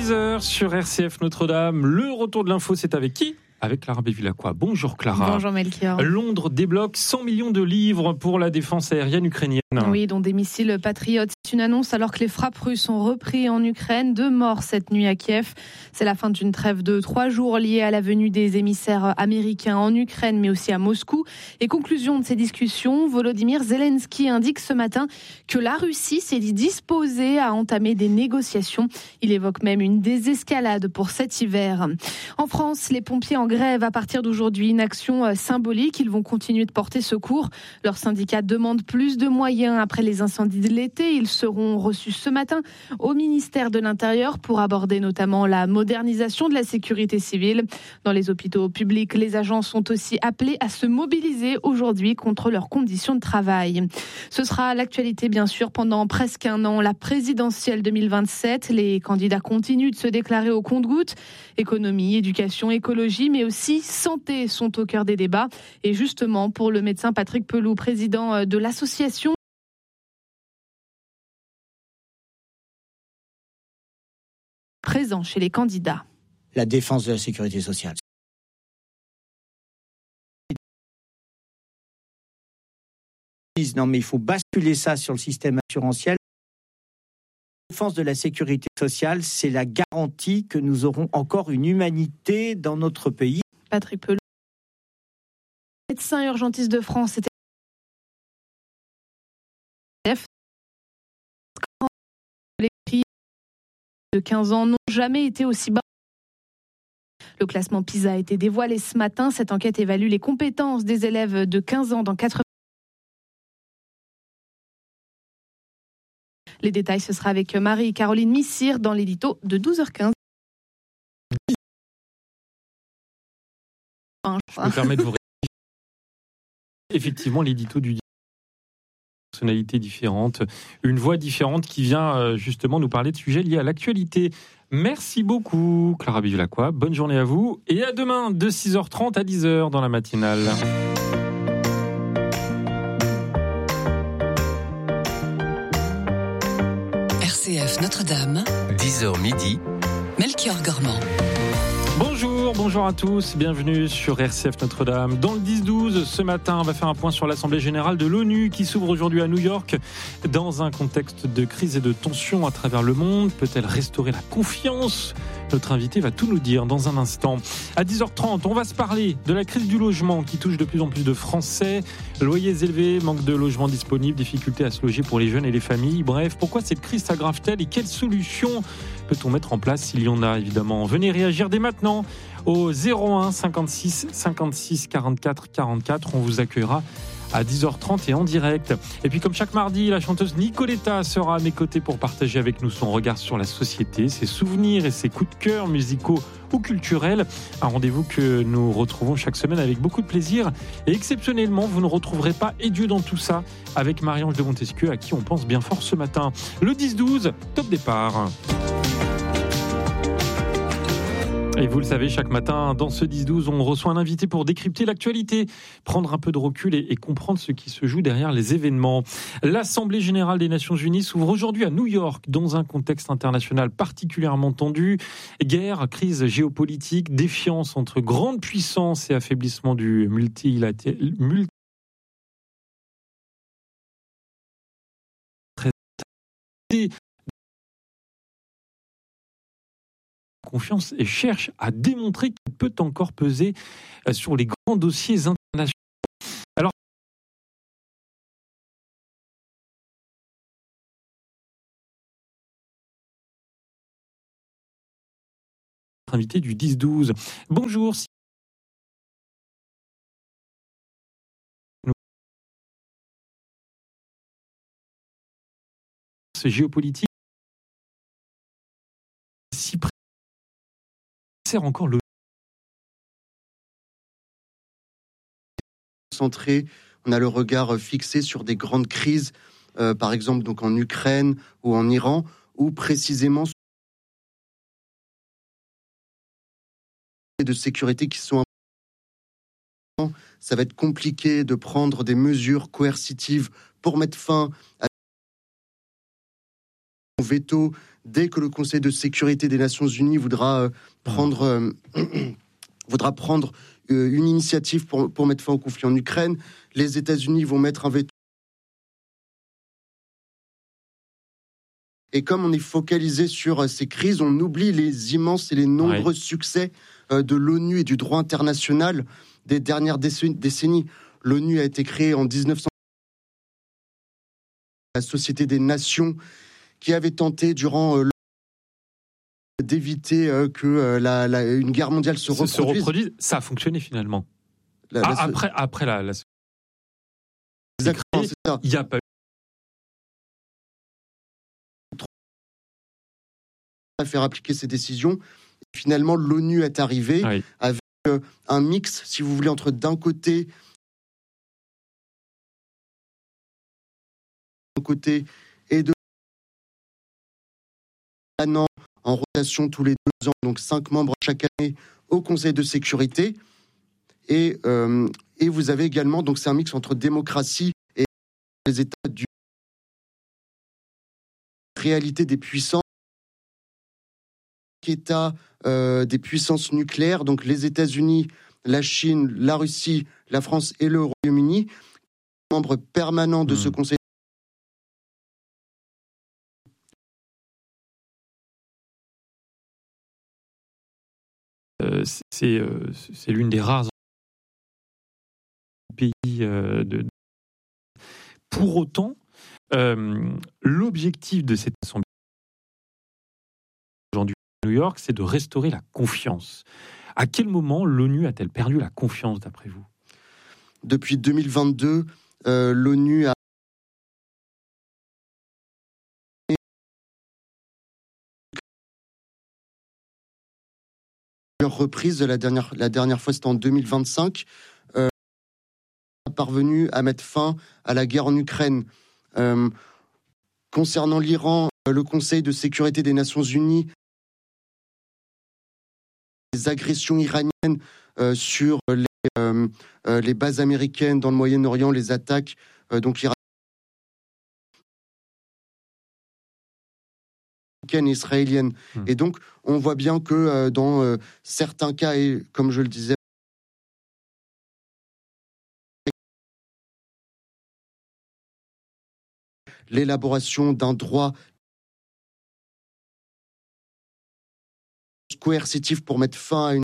16h sur RCF Notre-Dame. Le retour de l'info, c'est avec qui ? Avec Clara Bévilacqua. Bonjour Clara. Bonjour Melchior. Londres débloque 100 millions de livres pour la défense aérienne ukrainienne. Oui, dont des missiles Patriot. C'est une annonce alors que les frappes russes ont repris en Ukraine. 2 morts cette nuit à Kiev. C'est la fin d'une trêve de 3 jours liée à la venue des émissaires américains en Ukraine, mais aussi à Moscou. Et conclusion de ces discussions, Volodymyr Zelensky indique ce matin que la Russie s'est disposée à entamer des négociations. Il évoque même une désescalade pour cet hiver. En France, les pompiers en grève à partir d'aujourd'hui, une action symbolique. Ils vont continuer de porter secours. Leur syndicat demande plus de moyens après les incendies de l'été. Ils seront reçus ce matin au ministère de l'Intérieur pour aborder notamment la modernisation de la sécurité civile. Dans les hôpitaux publics, les agents sont aussi appelés à se mobiliser aujourd'hui contre leurs conditions de travail. Ce sera l'actualité bien sûr pendant presque un an. La présidentielle 2027, les candidats continuent de se déclarer au compte-gouttes. Économie, éducation, écologie, mais aussi santé sont au cœur des débats. Et justement, pour le médecin Patrick Pelloux, président de l'association présent chez les candidats. La défense de la sécurité sociale. Non, mais il faut basculer ça sur le système assurantiel. La défense de la sécurité sociale, c'est la garantie que nous aurons encore une humanité dans notre pays. Patrick Pelloux, médecin urgentiste de France, c'était les prix de 15 ans n'ont jamais été aussi bas. Le classement PISA a été dévoilé ce matin. Cette enquête évalue les compétences des élèves de 15 ans dans 80. Les détails, ce sera avec Marie-Caroline Missire dans l'édito de 12h15. Je me permets de vous effectivement l'édito du personnalité différente, une voix différente qui vient justement nous parler de sujets liés à l'actualité. Merci beaucoup Clara Bévilacqua, bonne journée à vous et à demain de 6h30 à 10h dans la matinale. RCF Notre-Dame, 10h midi, Melchior Gormand. Bonjour à tous, bienvenue sur RCF Notre-Dame. Dans le 10-12, ce matin, on va faire un point sur l'Assemblée Générale de l'ONU qui s'ouvre aujourd'hui à New York. Dans un contexte de crise et de tension à travers le monde, peut-elle restaurer la confiance ? Notre invité va tout nous dire dans un instant. À 10h30, on va se parler de la crise du logement qui touche de plus en plus de Français. Loyers élevés, manque de logements disponibles, difficultés à se loger pour les jeunes et les familles. Bref, pourquoi cette crise s'aggrave-t-elle et quelles solutions peut-on mettre en place s'il y en a évidemment ? Venez réagir dès maintenant au 01 56 56 44 44. On vous accueillera à 10h30 et en direct. Et puis comme chaque mardi, la chanteuse Nicoletta sera à mes côtés pour partager avec nous son regard sur la société, ses souvenirs et ses coups de cœur musicaux ou culturels. Un rendez-vous que nous retrouvons chaque semaine avec beaucoup de plaisir. Et exceptionnellement, vous ne retrouverez pas Et Dieu dans tout ça avec Marie-Ange de Montesquieu à qui on pense bien fort ce matin. Le 10-12, top départ. Et vous le savez, chaque matin, dans ce 10-12, on reçoit un invité pour décrypter l'actualité, prendre un peu de recul et comprendre ce qui se joue derrière les événements. L'Assemblée Générale des Nations Unies s'ouvre aujourd'hui à New York, dans un contexte international particulièrement tendu. Guerre, crise géopolitique, défiance entre grandes puissances et affaiblissement du multilatéralisme. Confiance et cherche à démontrer qu'il peut encore peser sur les grands dossiers internationaux. Alors, invité du 10-12. Bonjour. Ce géopolitique si sert encore le centré, on a le regard fixé sur des grandes crises, par exemple donc en Ukraine ou en Iran, où précisément de sécurité qui sont importants. Ça va être compliqué de prendre des mesures coercitives pour mettre fin à veto dès que le Conseil de sécurité des Nations Unies voudra prendre une initiative pour mettre fin au conflit en Ukraine. Les États-Unis vont mettre un veto. Et comme on est focalisé sur ces crises, on oublie les immenses et les nombreux succès de l'ONU et du droit international des dernières décennies. L'ONU a été créée en 1900, la Société des Nations, qui avait tenté durant d'éviter que une guerre mondiale se reproduise. Ça a fonctionné finalement. Après Exactement, c'est ça. Il n'y a pas eu à faire appliquer ces décisions. Et finalement, l'ONU est arrivée avec un mix, si vous voulez, entre d'un côté et de un an en rotation tous les 2 ans, donc 5 membres chaque année au Conseil de sécurité. Et vous avez également, donc c'est un mix entre démocratie et les États du réalité des puissances. États des puissances nucléaires, donc les États-Unis, la Chine, la Russie, la France et le Royaume-Uni, membres permanents de ce Conseil. C'est l'une des rares pays Pour autant, l'objectif de cette assemblée aujourd'hui à New York, c'est de restaurer la confiance. À quel moment l'ONU a-t-elle perdu la confiance, d'après vous ? Depuis 2022, l'ONU a reprise. La dernière fois, c'était en 2025. Parvenu à mettre fin à la guerre en Ukraine. Concernant l'Iran, le Conseil de sécurité des Nations Unies, les agressions iraniennes sur les bases américaines dans le Moyen-Orient, les attaques donc iraniennes et israéliennes. Et donc, on voit bien que dans certains cas, et comme je le disais, l'élaboration d'un droit coercitif pour mettre fin à une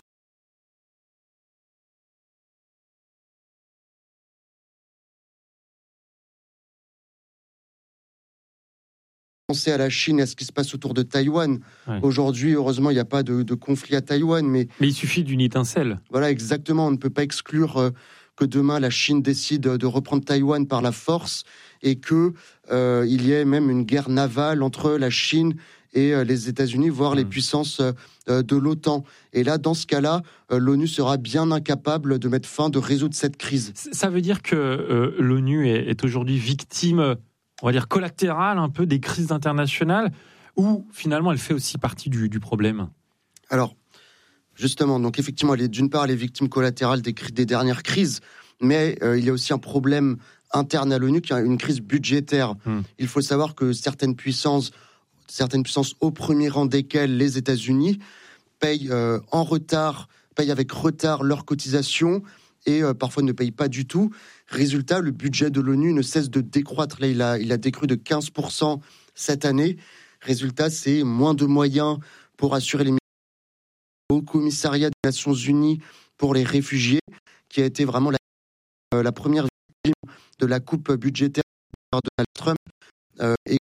penser à la Chine et à ce qui se passe autour de Taïwan. Ouais. Aujourd'hui, heureusement, il n'y a pas de conflit à Taïwan, mais il suffit d'une étincelle. Voilà, exactement. On ne peut pas exclure que demain la Chine décide de reprendre Taïwan par la force et que il y ait même une guerre navale entre la Chine et les États-Unis, voire les puissances de l'OTAN. Et là, dans ce cas-là, l'ONU sera bien incapable de mettre fin, de résoudre cette crise. Ça veut dire que l'ONU est aujourd'hui victime, on va dire collatérale un peu des crises internationales, ou finalement elle fait aussi partie du problème ? Alors, justement, donc effectivement, d'une part, elle est victime collatérale des dernières crises, mais il y a aussi un problème interne à l'ONU, qui est une crise budgétaire. Il faut savoir que certaines puissances, au premier rang desquelles les États-Unis, payent avec retard leurs cotisations et parfois ne payent pas du tout. Résultat, le budget de l'ONU ne cesse de décroître. Là, il a décru de 15% cette année. Résultat, c'est moins de moyens pour assurer les au commissariat des Nations Unies pour les réfugiés, qui a été vraiment la première victime de la coupe budgétaire de Donald Trump. Et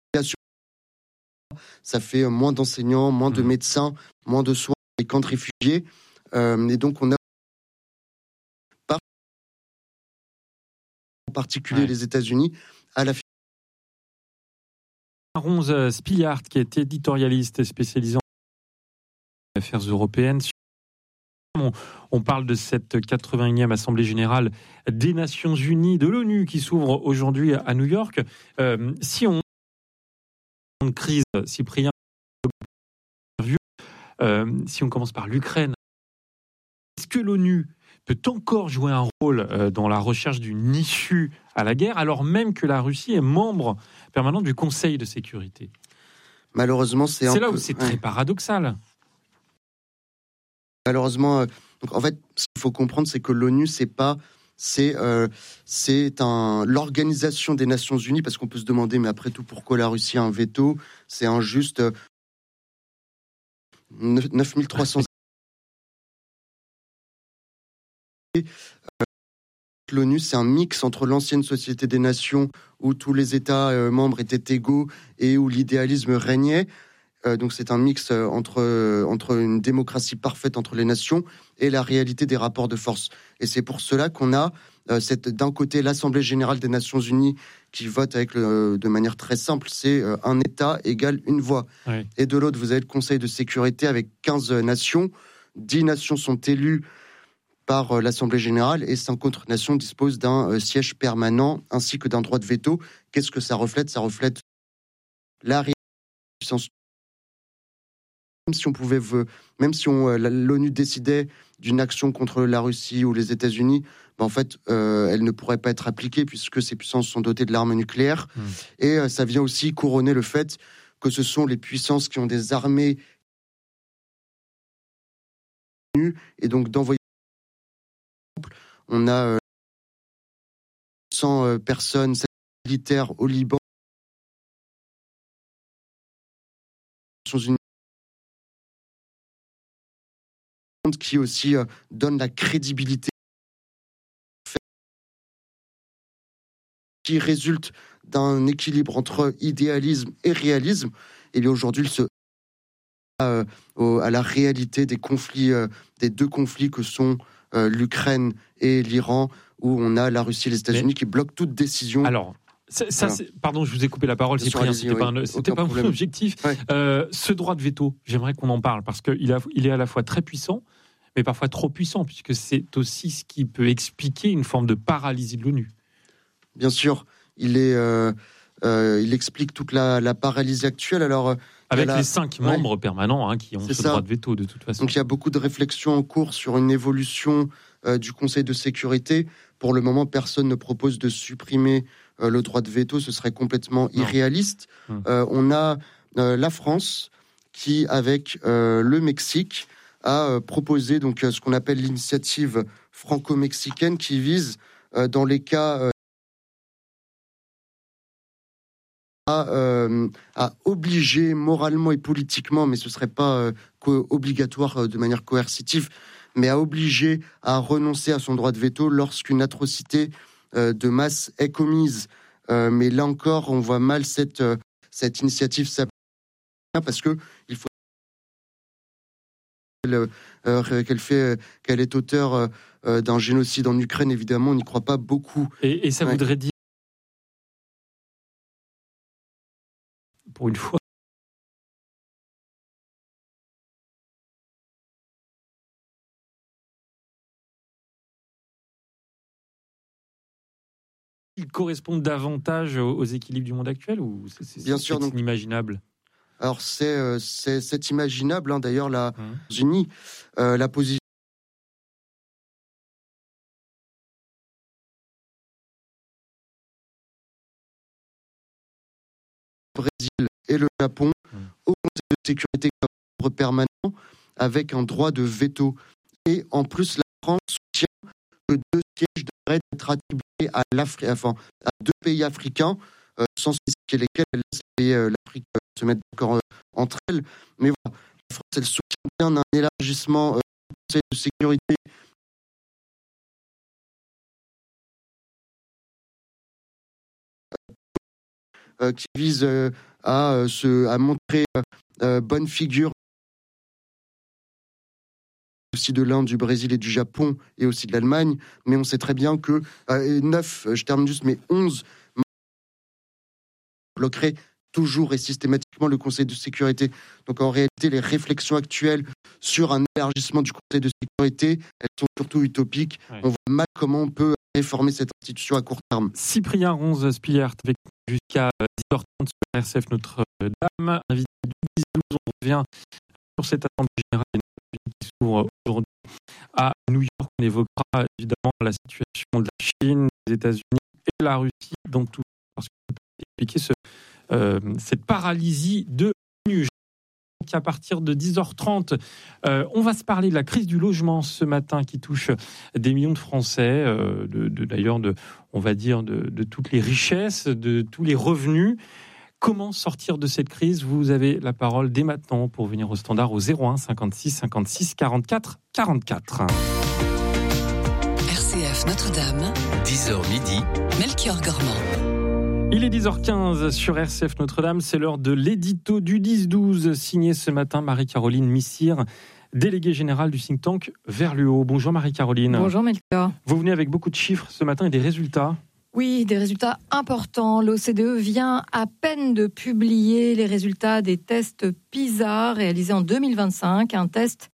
ça fait moins d'enseignants, moins de médecins, moins de soins dans les camps de réfugiés. Et donc, on a en particulier les États-Unis à la Ronze Spiliart, qui est éditorialiste spécialisé en affaires européennes. On parle de cette 81e Assemblée Générale des Nations Unies, de l'ONU, qui s'ouvre aujourd'hui à New York. Si on a une crise, Cyprien, si on commence par l'Ukraine, est-ce que l'ONU peut encore jouer un rôle dans la recherche d'une issue à la guerre, alors même que la Russie est membre permanent du Conseil de sécurité ? Malheureusement, c'est là où c'est très paradoxal. Malheureusement, donc en fait, ce qu'il faut comprendre, c'est que l'ONU, c'est l'organisation des Nations Unies, parce qu'on peut se demander, mais après tout, pourquoi la Russie a un veto? C'est injuste. 9300. L'ONU, c'est un mix entre l'ancienne Société des Nations, où tous les États membres étaient égaux et où l'idéalisme régnait. Donc c'est un mix entre une démocratie parfaite entre les nations et la réalité des rapports de force. Et c'est pour cela qu'on a d'un côté l'Assemblée générale des Nations Unies qui vote de manière très simple, c'est un État égale une voix. Oui. Et de l'autre, vous avez le Conseil de sécurité avec 15 nations. 10 nations sont élues par l'Assemblée générale et 5 autres nations disposent d'un siège permanent ainsi que d'un droit de veto. Qu'est-ce que ça reflète? Ça reflète la réalité de la puissance. Même si l'ONU décidait d'une action contre la Russie ou les États-Unis, en fait, elle ne pourrait pas être appliquée puisque ces puissances sont dotées de l'arme nucléaire. Et ça vient aussi couronner le fait que ce sont les puissances qui ont des armées et donc d'envoyer. On a 100 personnes militaires au Liban, qui aussi donne la crédibilité, qui résulte d'un équilibre entre idéalisme et réalisme. Et bien aujourd'hui, à la réalité des conflits, des deux conflits que sont l'Ukraine et l'Iran, où on a la Russie et les États-Unis qui bloquent toute décision. Alors, pardon, je vous ai coupé la parole, Cyprien, c'était pas mon objectif. Ouais. Ce droit de veto, j'aimerais qu'on en parle, parce qu'il est à la fois très puissant, mais parfois trop puissant, puisque c'est aussi ce qui peut expliquer une forme de paralysie de l'ONU. Bien sûr, il explique toute la paralysie actuelle. Alors, avec les 5 membres permanents qui ont ce droit de veto, de toute façon. Donc il y a beaucoup de réflexions en cours sur une évolution du Conseil de sécurité. Pour le moment, personne ne propose de supprimer le droit de veto, ce serait complètement irréaliste. On a la France qui, avec le Mexique, a proposé donc ce qu'on appelle l'initiative franco-mexicaine qui vise, dans les cas à obliger moralement et politiquement, mais ce ne serait pas obligatoire de manière coercitive, mais à obliger à renoncer à son droit de veto lorsqu'une atrocité de masse est commise. Mais là encore, on voit mal cette initiative s'appliquer parce que il faut qu'elle est auteure d'un génocide en Ukraine. Évidemment, on n'y croit pas beaucoup. Et ça voudrait dire, pour une fois, ils correspondent davantage aux équilibres du monde actuel, ou c'est bien sûr, donc, inimaginable? Alors c'est imaginable, d'ailleurs la Unis, la position du Brésil et le Japon au Conseil de sécurité comme permanent avec un droit de veto. Et en plus, la France soutient que 2 sièges devraient être attribués à à 2 pays africains, sans spécifier lesquels, elle laisse l'Afrique se mettre d'accord entre elles. Mais voilà, la France, elle soutient bien un élargissement du Conseil de sécurité qui vise à montrer bonne figure aussi de l'Inde, du Brésil et du Japon et aussi de l'Allemagne, mais on sait très bien que 9, je termine juste, mais 11 bloqueraient toujours et systématiquement le Conseil de sécurité. Donc en réalité, les réflexions actuelles sur un élargissement du Conseil de sécurité, elles sont surtout utopiques. Ouais. On voit mal comment on peut réformer cette institution à court terme. Cyprien Ronze-Spillaert avec jusqu'à 10h30 sur RCF Notre-Dame. Invité du 10-12, on revient sur cette assemblée générale qui s'ouvre aujourd'hui à New York. On évoquera évidemment la situation de la Chine, des États-Unis et de la Russie dans tout, parce que peut expliquer cette paralysie de l'ONU. à partir de 10h30. On va se parler de la crise du logement ce matin qui touche des millions de Français, on va dire de toutes les richesses, de tous les revenus. Comment sortir de cette crise ? Vous avez la parole dès maintenant pour venir au standard au 01 56 56 44 44. RCF Notre-Dame, 10h midi, Melchior Gormand. Il est 10h15 sur RCF Notre-Dame, c'est l'heure de l'édito du 10-12, signé ce matin Marie-Caroline Missire, déléguée générale du think tank Vers le haut. Bonjour Marie-Caroline. Bonjour Melchior. Vous venez avec beaucoup de chiffres ce matin et des résultats. Oui, des résultats importants. L'OCDE vient à peine de publier les résultats des tests PISA réalisés en 2025, un test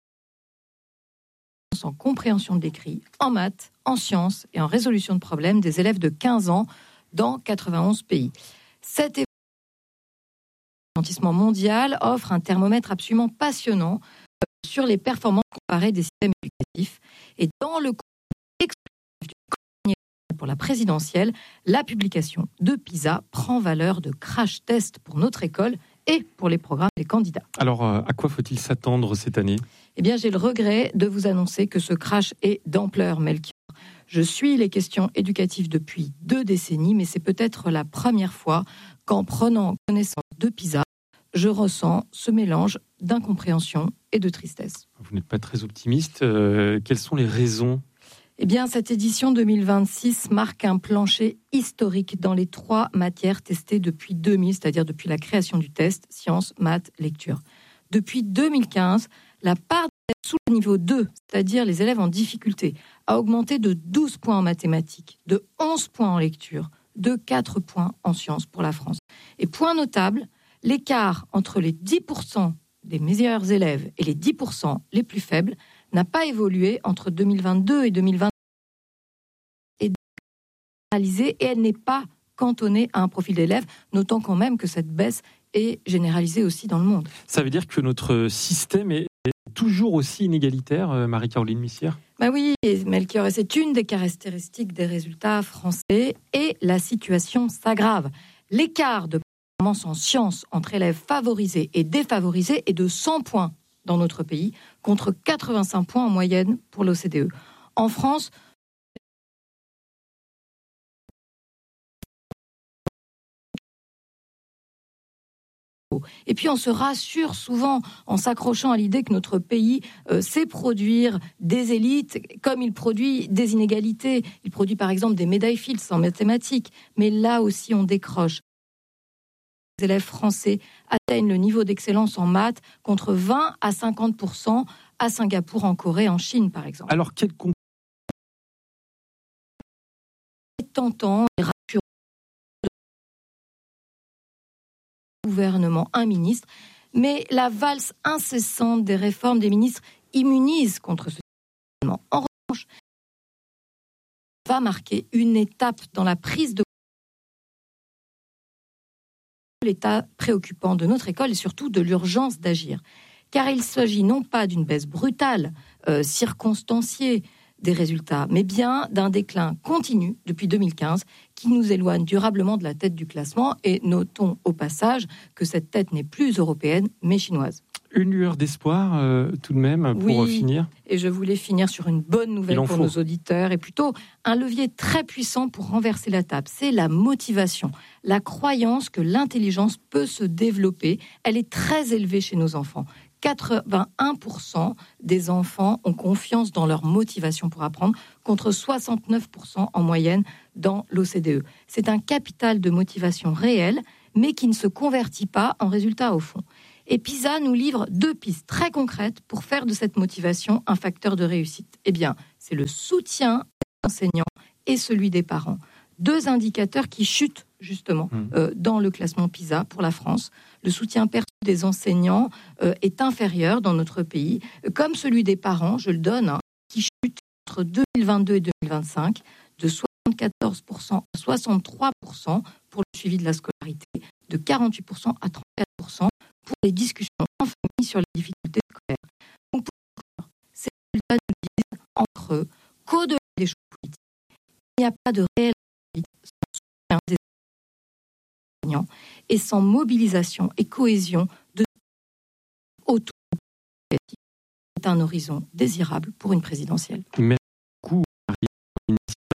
en compréhension de l'écrit, en maths, en sciences et en résolution de problèmes des élèves de 15 ans dans 91 pays. Cet événement mondial offre un thermomètre absolument passionnant sur les performances comparées des systèmes éducatifs. Et dans le contexte pour la présidentielle, la publication de PISA prend valeur de crash test pour notre école et pour les programmes des candidats. Alors, à quoi faut-il s'attendre cette année ? Eh bien, j'ai le regret de vous annoncer que ce crash est d'ampleur, Melchior. Je suis les questions éducatives depuis 2 décennies, mais c'est peut-être la première fois qu'en prenant connaissance de PISA, je ressens ce mélange d'incompréhension et de tristesse. Vous n'êtes pas très optimiste. Quelles sont les raisons ? Eh bien, cette édition 2026 marque un plancher historique dans les 3 matières testées depuis 2000, c'est-à-dire depuis la création du test, sciences, maths, lecture. Depuis 2015, la part des élèves sous le niveau 2, c'est-à-dire les élèves en difficulté, a augmenté de 12 points en mathématiques, de 11 points en lecture, de 4 points en sciences pour la France. Et point notable, l'écart entre les 10% des meilleurs élèves et les 10% les plus faibles n'a pas évolué entre 2022 et 2020. Et elle n'est pas cantonnée à un profil d'élève, notant quand même que cette baisse est généralisée aussi dans le monde. Ça veut dire que notre système est toujours aussi inégalitaire, Marie-Caroline Missire ? Ben oui, Melchior, et c'est une des caractéristiques des résultats français, et la situation s'aggrave. L'écart de performance en sciences entre élèves favorisés et défavorisés est de 100 points dans notre pays, contre 85 points en moyenne pour l'OCDE. En France, et puis on se rassure souvent en s'accrochant à l'idée que notre pays sait produire des élites comme il produit des inégalités. Il produit par exemple des médailles Fields en mathématiques, mais là aussi on décroche. Les élèves français atteignent le niveau d'excellence en maths contre 20 à 50% à Singapour, en Corée, en Chine par exemple. Alors quel tentant et rassurant gouvernement, un ministre, mais la valse incessante des réformes des ministres immunise contre ce gouvernement. En revanche, va marquer une étape dans la prise de l'état préoccupant de notre école et surtout de l'urgence d'agir. Car il s'agit non pas d'une baisse brutale, circonstanciée des résultats, mais bien d'un déclin continu depuis 2015 qui nous éloigne durablement de la tête du classement. Et notons au passage que cette tête n'est plus européenne, mais chinoise. Une lueur d'espoir tout de même pour finir. Et je voulais finir sur une bonne nouvelle pour nos auditeurs et plutôt un levier très puissant pour renverser la table. C'est la motivation, la croyance que l'intelligence peut se développer. Elle est très élevée chez nos enfants. 81% des enfants ont confiance dans leur motivation pour apprendre, contre 69% en moyenne dans l'OCDE. C'est un capital de motivation réel, mais qui ne se convertit pas en résultat au fond. Et PISA nous livre 2 pistes très concrètes pour faire de cette motivation un facteur de réussite. Eh bien, c'est le soutien des enseignants et celui des parents. 2 indicateurs qui chutent justement dans le classement PISA pour la France. Le soutien perçu des enseignants est inférieur dans notre pays, comme celui des parents, je le donne, qui chute entre 2022 et 2025 de 74% à 63% pour le suivi de la scolarité, de 48% à 34% pour les discussions en famille sur les difficultés scolaires. Donc, ces résultats nous disent en creux qu'au-delà des choix politiques, il n'y a pas de réelle soutien des enseignants et sans mobilisation et cohésion de autour c'est un horizon désirable pour une présidentielle. Merci beaucoup, Marie.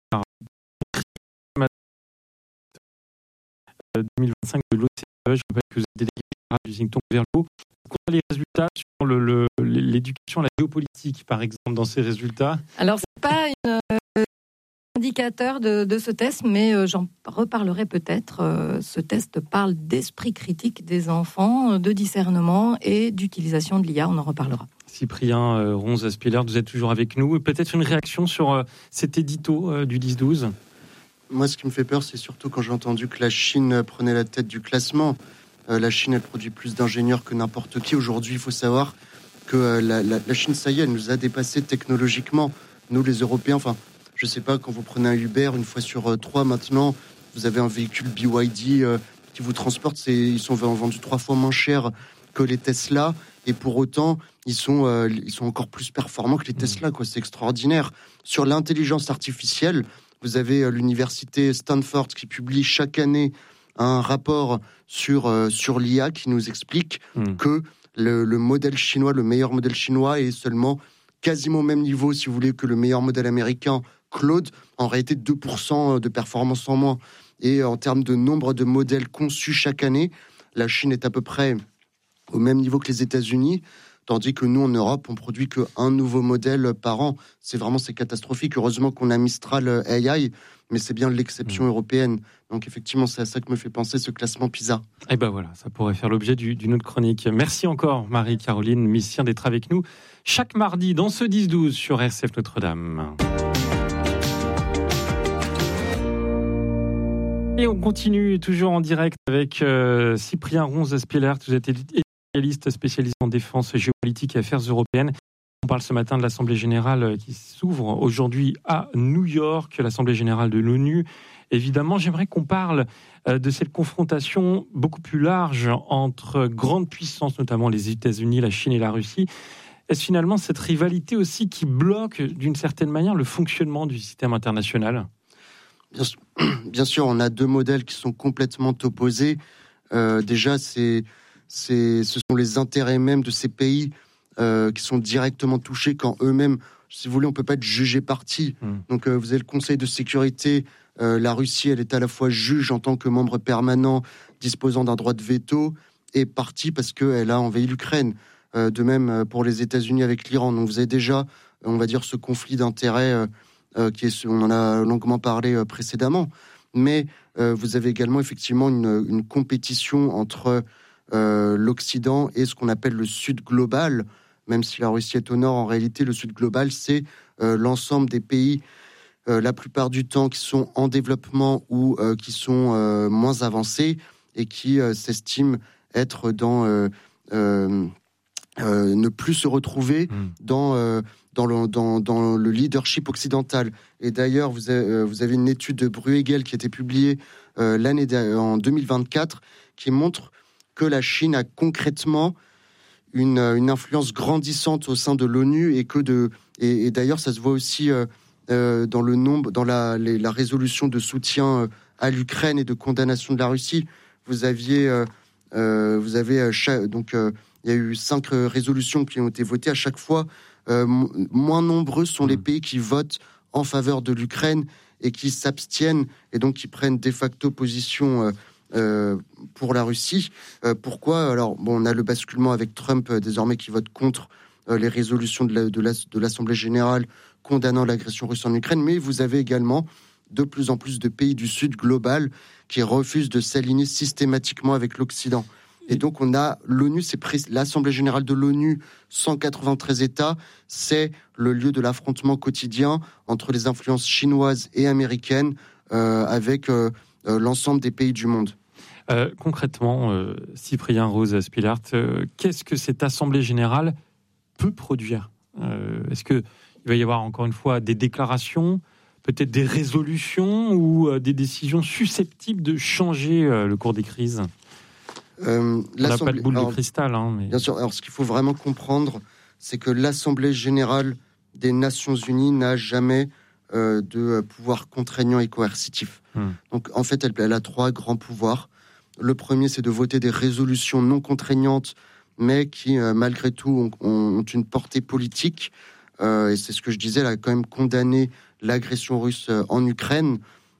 2025 de l'OCDE, je rappelle que vous êtes délégué du think tank Verlo. Quoi les résultats sur l'éducation, la géopolitique, par exemple, dans ces résultats? Alors, c'est pas un indicateur de ce test, mais j'en reparlerai peut-être. Ce test parle d'esprit critique des enfants, de discernement et d'utilisation de l'IA. On en reparlera. Cyprien Ronze-Spiller, vous êtes toujours avec nous. Peut-être une réaction sur cet édito du 10-12? Moi, ce qui me fait peur, c'est surtout quand j'ai entendu que la Chine prenait la tête du classement. La Chine, elle produit plus d'ingénieurs que n'importe qui. Aujourd'hui, il faut savoir que la Chine, ça y est, elle nous a dépassés technologiquement. Nous, les Européens, enfin, je sais pas, quand vous prenez un Uber, une fois sur 3 maintenant, vous avez un véhicule BYD qui vous transporte. Ils sont vendus 3 fois moins cher que les Tesla. Et pour autant, ils sont encore plus performants que les Tesla, quoi. C'est extraordinaire. Sur l'intelligence artificielle, vous avez l'université Stanford qui publie chaque année un rapport sur l'IA qui nous explique que le modèle chinois, le meilleur modèle chinois est seulement quasiment au même niveau, si vous voulez, que le meilleur modèle américain, Claude, en réalité 2% de performance en moins. Et en termes de nombre de modèles conçus chaque année, la Chine est à peu près au même niveau que les États-Unis, tandis que nous, en Europe, on produit qu'un nouveau modèle par an. C'est catastrophique. Heureusement qu'on a Mistral AI, mais c'est bien l'exception européenne. Donc effectivement, c'est à ça que me fait penser ce classement PISA. Et ben voilà, ça pourrait faire l'objet d'une autre chronique. Merci encore, Marie-Caroline Missien, d'être avec nous chaque mardi dans ce 10-12 sur RCF Notre-Dame. Et on continue toujours en direct avec Cyprien Ronze-Spiller. Vous êtes spécialisé en défense géopolitique et affaires européennes. On parle ce matin de l'Assemblée générale qui s'ouvre aujourd'hui à New York, l'Assemblée générale de l'ONU. Évidemment, j'aimerais qu'on parle de cette confrontation beaucoup plus large entre grandes puissances, notamment les États-Unis, la Chine et la Russie. Est-ce finalement cette rivalité aussi qui bloque d'une certaine manière le fonctionnement du système international ? Bien sûr, on a 2 modèles qui sont complètement opposés. Déjà, ce sont les intérêts même de ces pays qui sont directement touchés quand eux-mêmes, si vous voulez, on ne peut pas être jugé parti. Donc vous avez le Conseil de sécurité, la Russie, elle est à la fois juge en tant que membre permanent, disposant d'un droit de veto, et partie parce qu'elle a envahi l'Ukraine. De même pour les États-Unis avec l'Iran. Donc vous avez déjà, on va dire, ce conflit d'intérêts on en a longuement parlé précédemment. Mais vous avez également effectivement une compétition entre l'Occident et ce qu'on appelle le Sud global. Même si la Russie est au nord, en réalité, le Sud global, c'est l'ensemble des pays, la plupart du temps, qui sont en développement ou qui sont moins avancés et qui s'estiment être dans... ne plus se retrouver dans le leadership occidental. Et d'ailleurs, vous avez une étude de Bruegel qui a été publiée en 2024 qui montre que la Chine a concrètement une influence grandissante au sein de l'ONU et d'ailleurs ça se voit aussi dans le nombre, dans la résolution de soutien à l'Ukraine et de condamnation de la Russie. Il y a eu 5 résolutions qui ont été votées. À chaque fois, moins nombreux sont les pays qui votent en faveur de l'Ukraine et qui s'abstiennent et donc qui prennent de facto position pour la Russie. Pourquoi ? Alors, on a le basculement avec Trump désormais qui vote contre les résolutions de l'Assemblée générale condamnant l'agression russe en Ukraine, mais vous avez également de plus en plus de pays du Sud global qui refusent de s'aligner systématiquement avec l'Occident. Et donc, on a l'ONU, l'Assemblée générale de l'ONU, 193 États, c'est le lieu de l'affrontement quotidien entre les influences chinoises et américaines avec l'ensemble des pays du monde. Concrètement, Cyprien Ronze-Spiller, qu'est-ce que cette Assemblée générale peut produire ? Est-ce qu'il va y avoir encore une fois des déclarations, peut-être des résolutions ou des décisions susceptibles de changer le cours des crises ? On n'a pas de boule de cristal. Mais... Bien sûr. Alors, ce qu'il faut vraiment comprendre, c'est que l'Assemblée générale des Nations Unies n'a jamais de pouvoir contraignant et coercitif. Donc, en fait, elle a 3 grands pouvoirs. Le premier, c'est de voter des résolutions non contraignantes mais qui, malgré tout, ont une portée politique. Et c'est ce que je disais, elle a quand même condamné l'agression russe en Ukraine.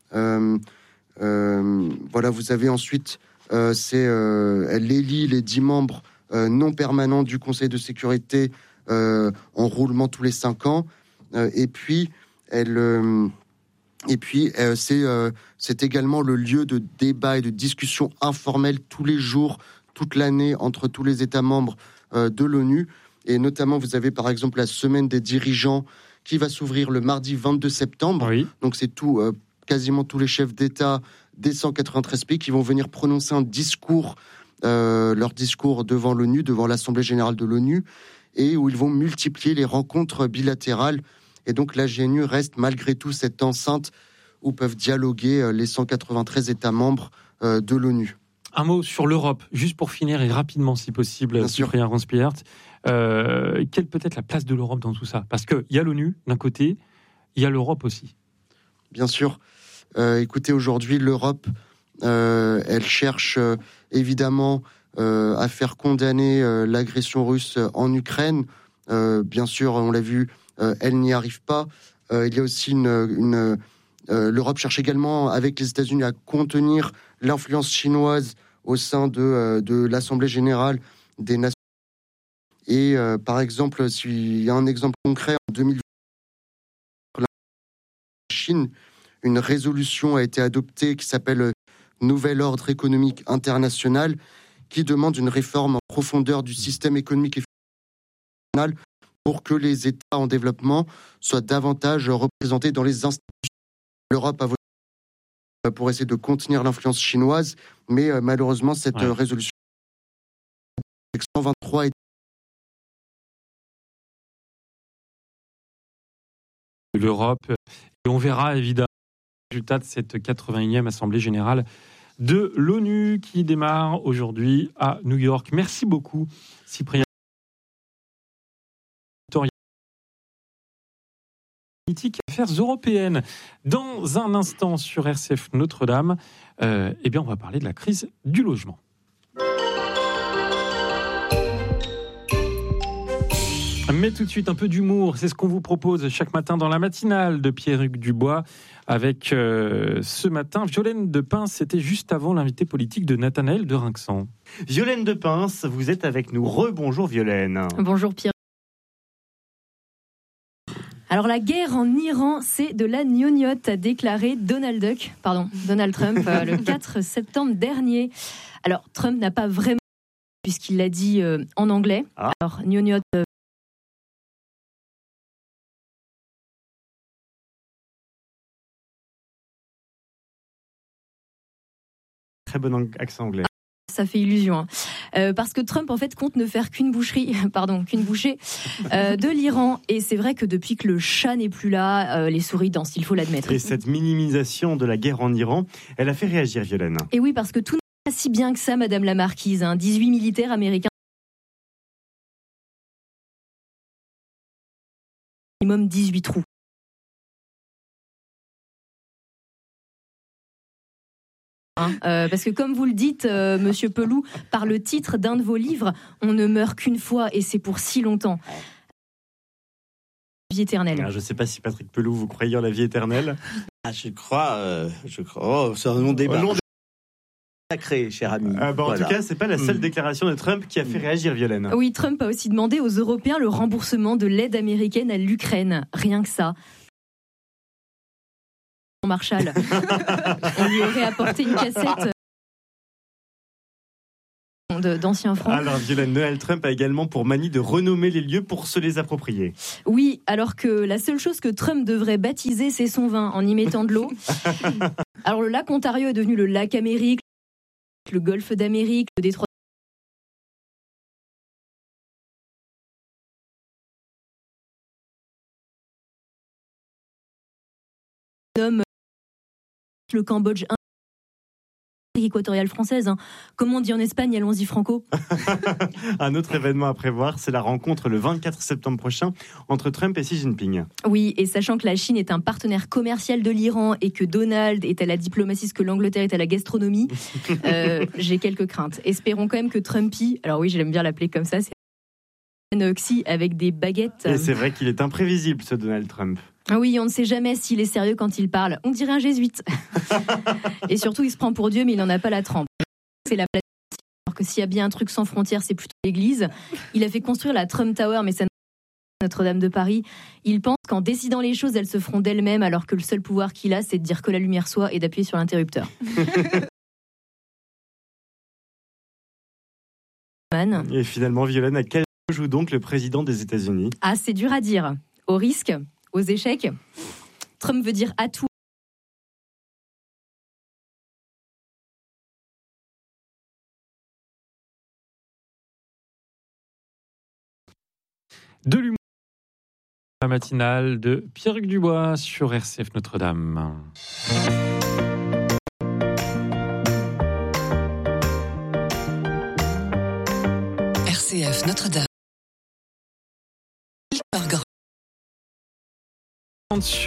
Voilà, vous avez ensuite, elle élit les 10 membres non permanents du Conseil de sécurité en roulement tous les 5 ans. Et puis, c'est également le lieu de débat et de discussion informelle tous les jours, toute l'année, entre tous les États membres de l'ONU. Et notamment, vous avez par exemple la semaine des dirigeants qui va s'ouvrir le mardi 22 septembre. Oui. Donc c'est quasiment tous les chefs d'État des 193 pays qui vont venir prononcer un discours, leur discours devant l'ONU, devant l'Assemblée générale de l'ONU, et où ils vont multiplier les rencontres bilatérales. Et donc la GNU reste malgré tout cette enceinte où peuvent dialoguer les 193 États membres de l'ONU. Un mot sur l'Europe, juste pour finir et rapidement si possible, Cyprien Ranspierre. Quelle peut être la place de l'Europe dans tout ça ? Parce qu'il y a l'ONU d'un côté, il y a l'Europe aussi. Bien sûr. Écoutez, aujourd'hui, l'Europe, elle cherche évidemment à faire condamner l'agression russe en Ukraine. Bien sûr, on l'a vu, elle n'y arrive pas. Il y a aussi l'Europe cherche également, avec les États-Unis, à contenir l'influence chinoise au sein de l'Assemblée générale des Nations. Et par exemple, s'il y a un exemple concret, en 2020, la Chine, une résolution a été adoptée qui s'appelle Nouvel ordre économique international, qui demande une réforme en profondeur du système économique et financier pour que les États en développement soient davantage représentés dans les institutions. L'Europe a voté pour essayer de contenir l'influence chinoise, mais malheureusement, cette résolution avec 123 l'Europe, et on verra évidemment le résultat de cette 81e Assemblée générale de l'ONU qui démarre aujourd'hui à New York. Merci beaucoup, Cyprien. Politique et affaires européennes. Dans un instant sur RCF Notre-Dame, on va parler de la crise du logement. Mais tout de suite, un peu d'humour, c'est ce qu'on vous propose chaque matin dans la matinale de Pierre-Hugues Dubois avec ce matin, Violaine Depince, c'était juste avant l'invité politique de Nathanaël de Rinxan. Violaine Depince, vous êtes avec nous. Rebonjour Violaine. Bonjour Pierre. Alors la guerre en Iran, c'est de la gnognotte, a déclaré Donald Trump le 4 septembre dernier. Alors Trump n'a pas vraiment, puisqu'il l'a dit en anglais. Alors gnognotte. Très bon accent anglais. Ça fait illusion, parce que Trump en fait compte ne faire qu'une bouchée de l'Iran, et c'est vrai que depuis que le chat n'est plus là, les souris dansent, il faut l'admettre. Et cette minimisation de la guerre en Iran, elle a fait réagir Violaine. Et oui, parce que tout n'est pas si bien que ça, Madame la Marquise. 18 militaires américains, minimum 18 trous. Parce que comme vous le dites, Monsieur Pelou, par le titre d'un de vos livres, on ne meurt qu'une fois et c'est pour si longtemps. Vie éternelle. Je ne sais pas si Patrick Pelou, vous croyez en la vie éternelle ? Je crois. Oh, c'est un long débat. Sacré, cher ami. En tout cas, c'est pas la seule déclaration de Trump qui a fait réagir Violaine. Oui, Trump a aussi demandé aux Européens le remboursement de l'aide américaine à l'Ukraine. Rien que ça. Marshall. On lui aurait apporté une cassette d'anciens francs. Alors, Violaine, Donald Trump a également pour manie de renommer les lieux pour se les approprier. Oui, alors que la seule chose que Trump devrait baptiser, c'est son vin, en y mettant de l'eau. Alors, le lac Ontario est devenu le lac Amérique, le golfe d'Amérique, le détroit. Le Cambodge l'Afrique équatoriale française. Comme on dit en Espagne, allons-y franco. Un autre événement à prévoir, c'est la rencontre le 24 septembre prochain entre Trump et Xi Jinping. Oui, et sachant que la Chine est un partenaire commercial de l'Iran et que Donald est à la diplomatie, ce que l'Angleterre est à la gastronomie, j'ai quelques craintes. Espérons quand même que Trumpy, alors oui, j'aime bien l'appeler comme ça, c'est Xi avec des baguettes. Et c'est vrai qu'il est imprévisible, ce Donald Trump. Ah oui, on ne sait jamais s'il est sérieux quand il parle. On dirait un jésuite. Et surtout, il se prend pour Dieu, mais il n'en a pas la trempe. C'est la planète. Alors que s'il y a bien un truc sans frontières, c'est plutôt l'Église. Il a fait construire la Trump Tower, mais c'est Notre-Dame de Paris. Il pense qu'en décidant les choses, elles se feront d'elles-mêmes, alors que le seul pouvoir qu'il a, c'est de dire que la lumière soit et d'appuyer sur l'interrupteur. Et finalement, Violaine, à quel jeu joue donc le président des États-Unis ? Ah, c'est dur à dire. Au risque, aux échecs. Trump veut dire à tout. De l'humour, la matinale de Pierre-Hugues Dubois sur RCF Notre-Dame. RCF Notre-Dame. Sur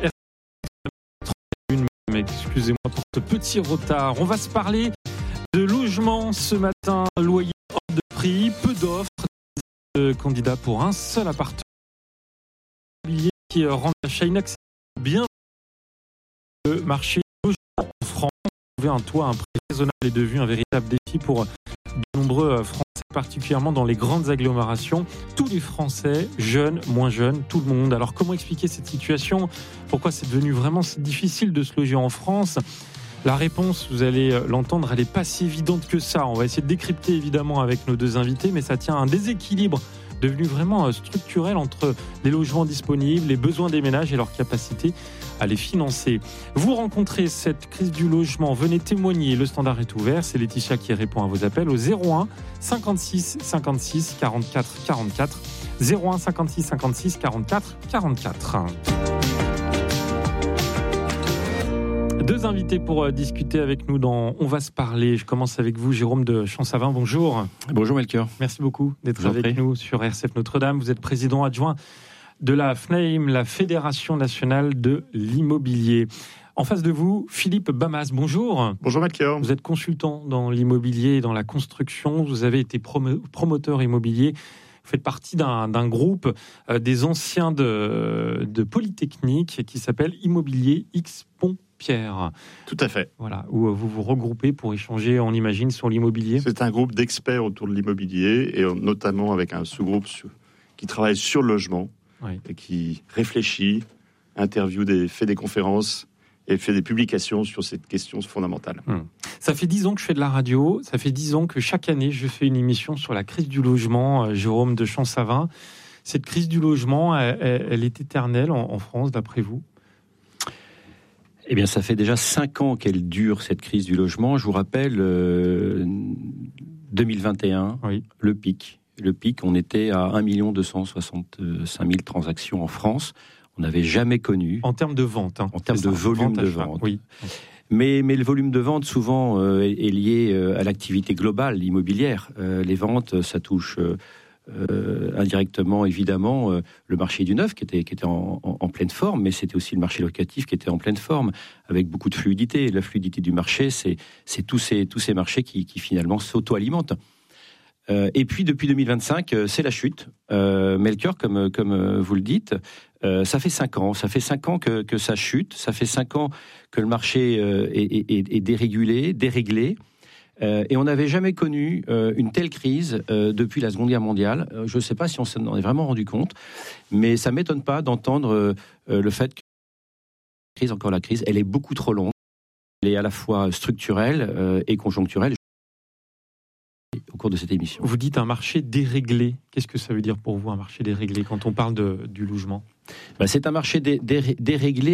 excusez-moi pour ce petit retard. On va se parler de logement ce matin, loyer hors de prix, peu d'offres, candidats pour un seul appartement qui rend l'achat inaccessible. Bien le marché logement en France, trouver un toit, un prix raisonnable est devenu un véritable défi pour de nombreux Français, particulièrement dans les grandes agglomérations. Tous les Français, jeunes, moins jeunes, tout le monde. Alors comment expliquer cette situation ? Pourquoi c'est devenu vraiment si difficile de se loger en France ? La réponse, vous allez l'entendre, elle n'est pas si évidente que ça. On va essayer de décrypter évidemment avec nos deux invités, mais ça tient à un déséquilibre devenu vraiment structurel entre les logements disponibles, les besoins des ménages et leur capacité à les financer. Vous rencontrez cette crise du logement, venez témoigner, le standard est ouvert, c'est Laetitia qui répond à vos appels au 01 56 56 44 44, 01 56 56 44 44. Deux invités pour discuter avec nous dans On va se parler. Je commence avec vous, Jérôme de Champsavin. Bonjour. Bonjour Melchior. Merci beaucoup d'être avec nous sur RCF Notre-Dame. Vous êtes président adjoint de la FNAIM, la Fédération nationale de l'immobilier. En face de vous, Philippe Bamas. Bonjour. Bonjour Melchior. Vous êtes consultant dans l'immobilier et dans la construction. Vous avez été promoteur immobilier. Vous faites partie d'un groupe des anciens de Polytechnique qui s'appelle Immobilier X Pont-Pierre. Tout à fait. Voilà, où vous vous regroupez pour échanger, on imagine, sur l'immobilier. C'est un groupe d'experts autour de l'immobilier et notamment avec un sous-groupe qui travaille sur le logement et qui réfléchit, interviewe, fait des conférences et fait des publications sur cette question fondamentale. Ça fait 10 ans que je fais de la radio, ça fait 10 ans que chaque année je fais une émission sur la crise du logement, Jérôme de Champsavin. Cette crise du logement, elle est éternelle en France, d'après vous ? Eh bien, ça fait déjà 5 ans qu'elle dure, cette crise du logement. Je vous rappelle, 2021, le pic. Le pic, on était à 1 265 000 transactions en France. On n'avait jamais connu. En termes de vente. En termes de volume de vente. Oui. Mais le volume de vente, souvent, est lié à l'activité globale immobilière. Les ventes, ça touche indirectement, évidemment, le marché du neuf qui était en pleine forme, mais c'était aussi le marché locatif qui était en pleine forme, avec beaucoup de fluidité. La fluidité du marché, c'est tous ces marchés qui finalement s'auto-alimentent. Et puis, depuis 2025, c'est la chute. Melchior, comme vous le dites, ça fait 5 ans. Ça fait 5 ans que ça chute. Ça fait 5 ans que le marché est déréglé. Et on n'avait jamais connu une telle crise depuis la Seconde Guerre mondiale. Je ne sais pas si on s'en est vraiment rendu compte, mais ça ne m'étonne pas d'entendre le fait que la crise, elle est beaucoup trop longue. Elle est à la fois structurelle et conjoncturelle. Au cours de cette émission. Vous dites un marché déréglé. Qu'est-ce que ça veut dire pour vous, un marché déréglé, quand on parle du logement ? C'est un marché déréglé